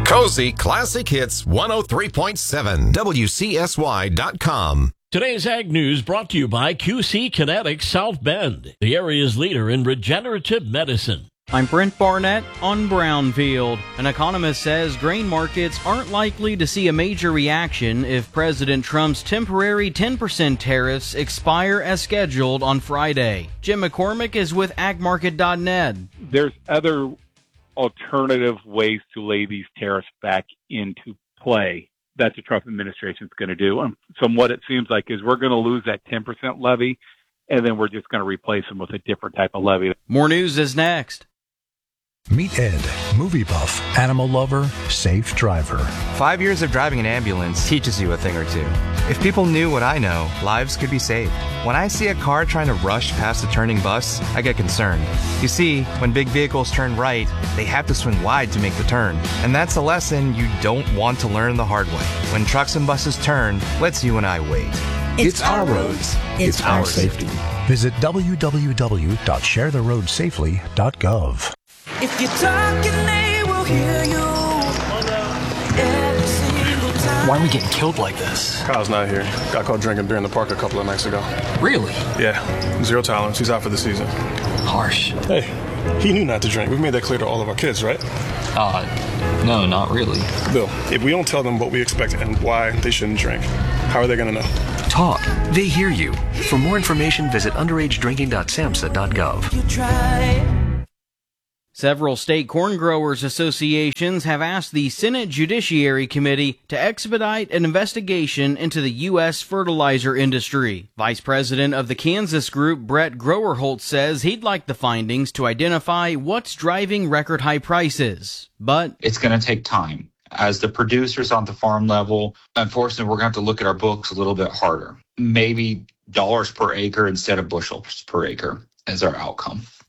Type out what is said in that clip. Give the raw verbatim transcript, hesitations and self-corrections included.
Cozy Classic Hits one oh three point seven, W C S Y dot com. Today's Ag News brought to you by Q C Kinetics South Bend, the area's leader in regenerative medicine. I'm Brent Barnett on Brownfield. An economist says grain markets aren't likely to see a major reaction if President Trump's temporary ten percent tariffs expire as scheduled on Friday. Jim McCormick is with ag market dot net. There's other alternative ways to lay these tariffs back into play that the Trump administration is going to do. And so what it seems like is we're going to lose that ten percent levy, and then we're just going to replace them with a different type of levy. More news is next. Meet Ed, movie buff, animal lover, safe driver. Five years of driving an ambulance teaches you a thing or two. If people knew what I know, lives could be saved. When I see a car trying to rush past a turning bus, I get concerned. You see, when big vehicles turn right, they have to swing wide to make the turn. And that's a lesson you don't want to learn the hard way. When trucks and buses turn, let's you and I wait. It's, it's our roads. It's, it's our safety. Visit w w w dot share the road safely dot gov. If you're talking, they will hear you. Every single time. Why are we getting killed like this? Kyle's not here. Got caught drinking during the park a couple of nights ago. Really? Yeah. Zero tolerance. He's out for the season. Harsh. Hey, he knew not to drink. We've made that clear to all of our kids, right? Uh, no, not really. Bill, if we don't tell them what we expect and why they shouldn't drink, how are they going to know? Talk. They hear you. For more information, visit underage drinking dot samhsa dot gov. You try. Several state corn growers associations have asked the Senate Judiciary Committee to expedite an investigation into the U S fertilizer industry. Vice President of the Kansas Group, Brett Growerholtz, says he'd like the findings to identify what's driving record high prices. But it's going to take time. As the producers on the farm level, unfortunately, we're going to have to look at our books a little bit harder. Maybe dollars per acre instead of bushels per acre as our outcome.